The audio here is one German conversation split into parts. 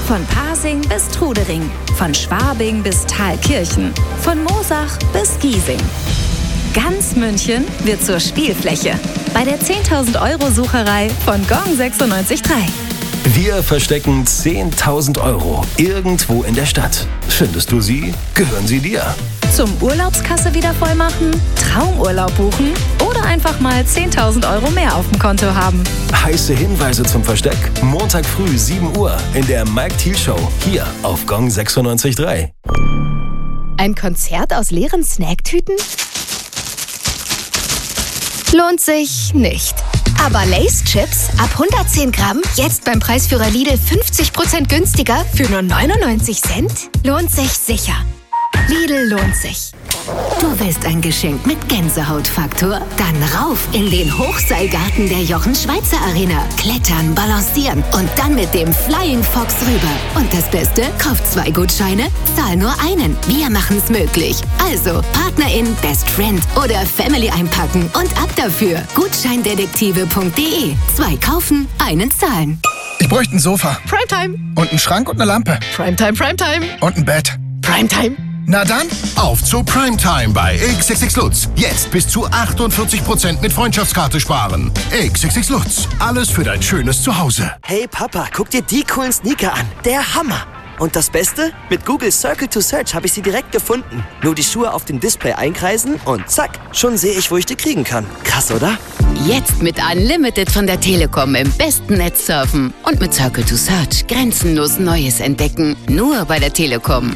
Von Pasing bis Trudering, von Schwabing bis Thalkirchen, von Moosach bis Giesing. Ganz München wird zur Spielfläche bei der 10.000 € Sucherei von Gong 96.3. Wir verstecken 10.000 € irgendwo in der Stadt. Findest du sie, gehören sie dir. Zum Urlaubskasse wieder voll machen, Traumurlaub buchen oder einfach mal 10.000 € mehr auf dem Konto haben. Heiße Hinweise zum Versteck. Montag früh 7 Uhr in der Mike Thiel Show. Hier auf Gong 96.3. Ein Konzert aus leeren Snacktüten? Lohnt sich nicht. Aber Lay's Chips ab 110 Gramm, jetzt beim Preisführer Lidl 50% günstiger für nur 99 Cent? Lohnt sich sicher. Lidl lohnt sich. Du willst ein Geschenk mit Gänsehautfaktor? Dann rauf in den Hochseilgarten der Jochen-Schweizer Arena. Klettern, balancieren und dann mit dem Flying Fox rüber. Und das Beste? Kauf 2 Gutscheine, zahl nur einen. Wir machen's möglich. Also Partnerin, Best Friend oder Family einpacken und ab dafür. Gutscheindetektive.de. 2 kaufen, einen zahlen. Ich bräuchte ein Sofa. Primetime. Und einen Schrank und eine Lampe. Primetime, Primetime. Und ein Bett. Primetime. Na dann, auf zu Primetime bei XXX Lutz. Jetzt bis zu 48% mit Freundschaftskarte sparen. XXX Lutz. Alles für dein schönes Zuhause. Hey Papa, guck dir die coolen Sneaker an. Der Hammer. Und das Beste? Mit Google Circle to Search habe ich sie direkt gefunden. Nur die Schuhe auf dem Display einkreisen und zack, schon sehe ich, wo ich die kriegen kann. Krass, oder? Jetzt mit Unlimited von der Telekom im besten Netz surfen. Und mit Circle to Search grenzenlos Neues entdecken. Nur bei der Telekom.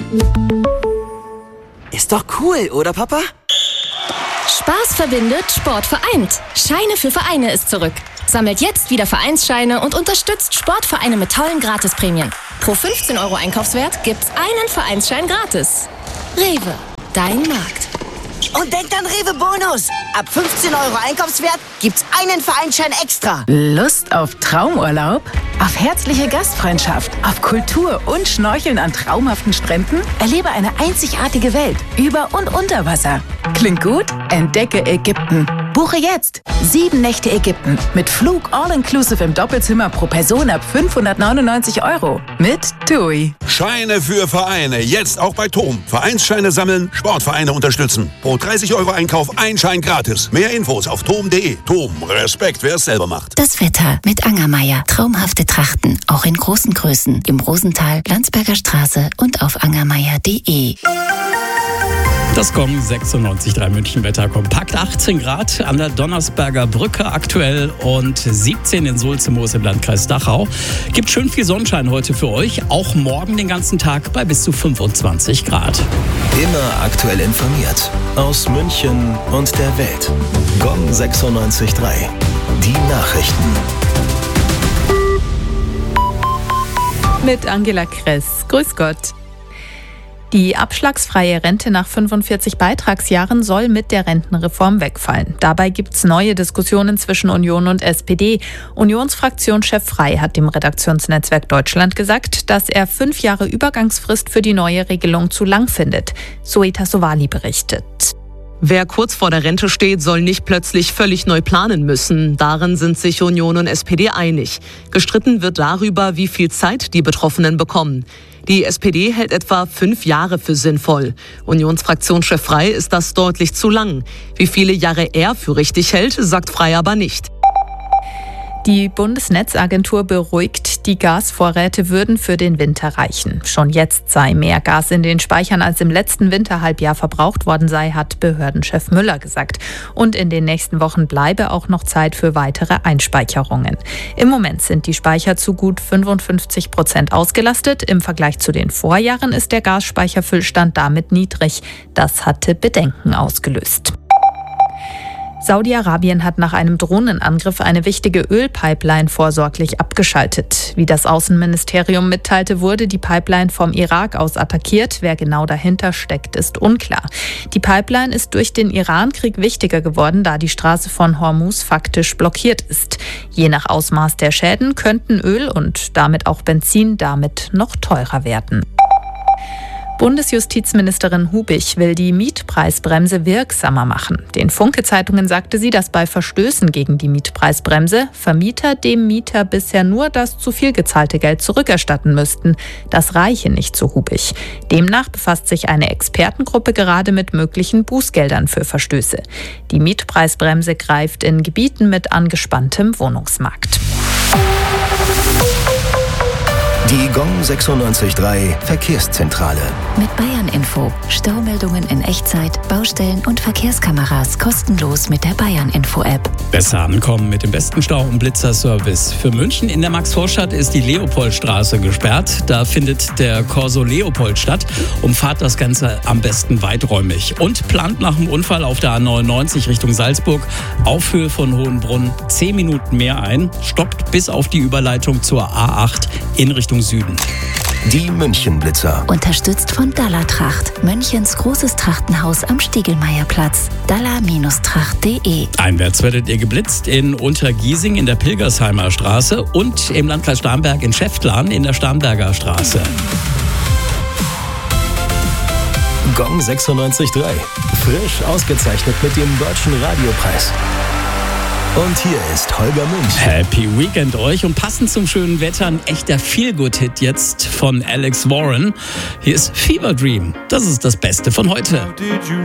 Ist doch cool, oder Papa? Spaß verbindet, Sport vereint. Scheine für Vereine ist zurück. Sammelt jetzt wieder Vereinsscheine und unterstützt Sportvereine mit tollen Gratisprämien. Pro 15 € Einkaufswert gibt's einen Vereinsschein gratis. Rewe, dein Markt. Und denkt an Rewe Bonus. Ab 15 € Einkaufswert gibt's einen Vereinsschein extra. Lust auf Traumurlaub? Auf herzliche Gastfreundschaft? Auf Kultur und Schnorcheln an traumhaften Stränden? Erlebe eine einzigartige Welt über und unter Wasser. Klingt gut? Entdecke Ägypten. Buche jetzt 7 Nächte Ägypten mit Flug all-inclusive im Doppelzimmer pro Person ab 599 € mit TUI. Scheine für Vereine, jetzt auch bei TOM. Vereinsscheine sammeln, Sportvereine unterstützen. Pro 30 € Einkauf ein Schein gratis. Mehr Infos auf tom.de. TOM, Respekt, wer es selber macht. Das Wetter mit Angermeier. Traumhafte Trachten, auch in großen Größen. Im Rosental, Landsberger Straße und auf angermeier.de. Das Gong 96.3 München Wetter kompakt. 18 Grad an der Donnersberger Brücke aktuell und 17 in Sulze-Moos im Landkreis Dachau. Gibt schön viel Sonnenschein heute für euch, auch morgen den ganzen Tag bei bis zu 25 Grad. Immer aktuell informiert. Aus München und der Welt. Gong 96.3. Die Nachrichten. Mit Angela Kress. Grüß Gott. Die abschlagsfreie Rente nach 45 Beitragsjahren soll mit der Rentenreform wegfallen. Dabei gibt es neue Diskussionen zwischen Union und SPD. Unionsfraktionschef Frey hat dem Redaktionsnetzwerk Deutschland gesagt, dass er 5 Jahre Übergangsfrist für die neue Regelung zu lang findet. Zoe Tassovali berichtet. Wer kurz vor der Rente steht, soll nicht plötzlich völlig neu planen müssen. Darin sind sich Union und SPD einig. Gestritten wird darüber, wie viel Zeit die Betroffenen bekommen. Die SPD hält etwa 5 Jahre für sinnvoll. Unionsfraktionschef Frey ist das deutlich zu lang. Wie viele Jahre er für richtig hält, sagt Frey aber nicht. Die Bundesnetzagentur beruhigt, die Gasvorräte würden für den Winter reichen. Schon jetzt sei mehr Gas in den Speichern als im letzten Winterhalbjahr verbraucht worden sei, hat Behördenchef Müller gesagt. Und in den nächsten Wochen bleibe auch noch Zeit für weitere Einspeicherungen. Im Moment sind die Speicher zu gut 55% ausgelastet. Im Vergleich zu den Vorjahren ist der Gasspeicherfüllstand damit niedrig. Das hatte Bedenken ausgelöst. Saudi-Arabien hat nach einem Drohnenangriff eine wichtige Ölpipeline vorsorglich abgeschaltet. Wie das Außenministerium mitteilte, wurde die Pipeline vom Irak aus attackiert. Wer genau dahinter steckt, ist unklar. Die Pipeline ist durch den Iran-Krieg wichtiger geworden, da die Straße von Hormuz faktisch blockiert ist. Je nach Ausmaß der Schäden könnten Öl und damit auch Benzin damit noch teurer werden. Bundesjustizministerin Hubich will die Mietpreisbremse wirksamer machen. Den Funke-Zeitungen sagte sie, dass bei Verstößen gegen die Mietpreisbremse Vermieter dem Mieter bisher nur das zu viel gezahlte Geld zurückerstatten müssten. Das reiche nicht, so Hubich. Demnach befasst sich eine Expertengruppe gerade mit möglichen Bußgeldern für Verstöße. Die Mietpreisbremse greift in Gebieten mit angespanntem Wohnungsmarkt. Die Gong 96.3 Verkehrszentrale. Mit Bayern Info. Staumeldungen in Echtzeit, Baustellen und Verkehrskameras kostenlos mit der Bayern Info App. Besser ankommen mit dem besten Stau- und Blitzerservice. Für München in der Max-Vorstadt ist die Leopoldstraße gesperrt. Da findet der Corso Leopold statt. Umfahrt das Ganze am besten weiträumig. Und plant nach dem Unfall auf der A99 Richtung Salzburg auf Höhe von Hohenbrunn 10 Minuten mehr ein. Stoppt bis auf die Überleitung zur A8 in Richtung Süden. Die Münchenblitzer. Unterstützt von Dallertracht. Münchens großes Trachtenhaus am Stiegelmeierplatz. Daller-tracht.de. Einwärts werdet ihr geblitzt in Untergiesing in der Pilgersheimer Straße und im Landkreis Starnberg in Schäftlarn in der Starnberger Straße. Gong 96.3. Frisch ausgezeichnet mit dem Deutschen Radiopreis. Und hier ist Holger Münch. Happy Weekend euch und passend zum schönen Wetter ein echter Feel-Good-Hit jetzt von Alex Warren. Hier ist Fever Dream. Das ist das Beste von heute.